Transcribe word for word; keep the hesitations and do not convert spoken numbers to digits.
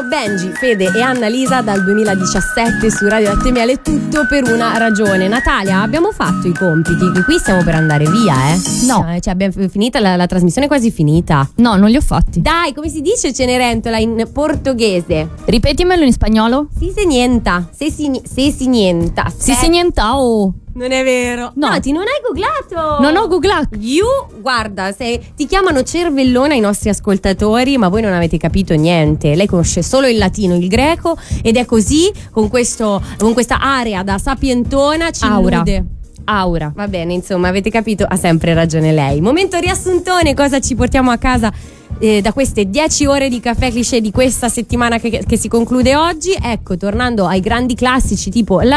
Sono Benji, Fede e Annalisa dal duemiladiciassette su Radio Latte e Miele, tutto per una ragione. Natalia, abbiamo fatto i compiti, che qui stiamo per andare via, eh? No. Eh, cioè abbiamo finita, la, la trasmissione è quasi finita. No, non li ho fatti. Dai, come si dice Cenerentola in portoghese? Ripetimelo in spagnolo. Si se nienta, se si, se si nienta. Si se- si nientao. Non è vero. No. No, ti non hai googlato. Non ho googlato. You, guarda, se ti chiamano cervellona i nostri ascoltatori, ma voi non avete capito niente. Lei conosce solo il latino, il greco, ed è così, con questo con questa area da sapientona ci Aura. illude. Aura. Va bene, insomma, avete capito, ha sempre ragione lei. Momento riassuntone, cosa ci portiamo a casa eh, da queste dieci ore di caffè cliché di questa settimana che, che si conclude oggi? Ecco, tornando ai grandi classici tipo la